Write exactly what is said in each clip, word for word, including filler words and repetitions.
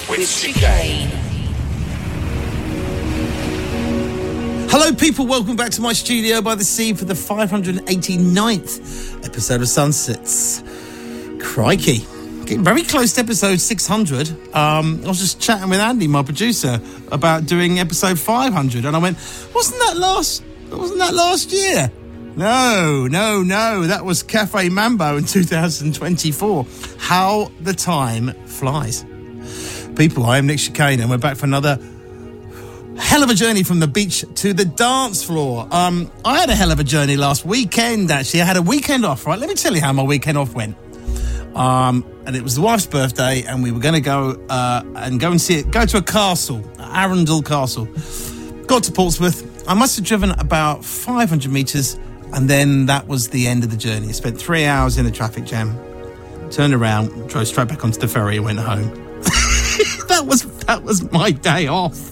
with Chicane. Hello people, welcome back to my studio by the sea for the five hundred eighty-ninth episode of Sunsets. Crikey. Getting very close to episode six hundred. Um, I was just chatting with Andy, my producer, about doing episode five hundred, and I went, wasn't that last, wasn't that last year? No, no, no, that was Cafe Mambo in two thousand twenty-four. How the time flies. People, I am Nick Chicane, and we're back for another hell of a journey from the beach to the dance floor. Um, I had a hell of a journey last weekend, actually. I had a weekend off, right? Let me tell you how my weekend off went. Um, and it was the wife's birthday, and we were going to go uh, and go and see it, go to a castle, Arundel Castle. Got to Portsmouth. I must have driven about five hundred metres, and then that was the end of the journey. I spent three hours in a traffic jam, turned around, drove straight back onto the ferry and went home. that was that was my day off.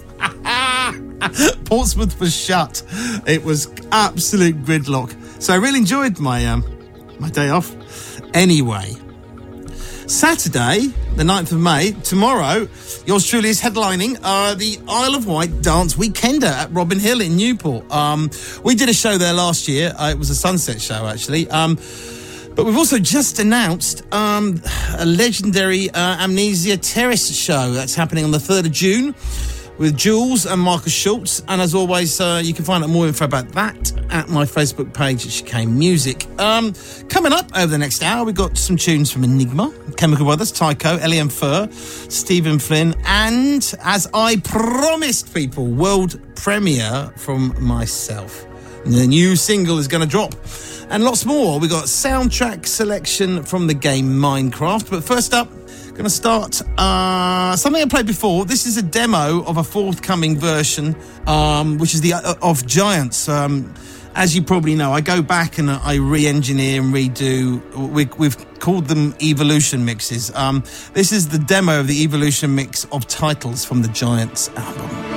Portsmouth was shut. It was absolute gridlock. So I really enjoyed my um, my day off. Anyway, Saturday, the ninth of May, tomorrow, yours truly is headlining uh, the Isle of Wight Dance Weekender at Robin Hill in Newport. Um, we did a show there last year. Uh, it was a sunset show, actually. Um, but we've also just announced um, a legendary uh, Amnesia Terrace show that's happening on the third of June with Jules and Marcus Schultz. And as always, uh, you can find out more info about that at my Facebook page at Chicane Music. Um, coming up over the next hour, we've got some tunes from Enigma, Chemical Brothers, Tycho, L M Fur, Stephen Flynn, and, as I promised people, world premiere from myself. The new single is going to drop. And lots more. We've got soundtrack selection from the game Minecraft. But first up, going to start uh, something I played before. This is a demo of a forthcoming version, um, which is the uh, of Giants. Um, as you probably know, I go back and I re-engineer and redo. We, we've called them Evolution mixes. Um, this is the demo of the Evolution mix of titles from the Giants album.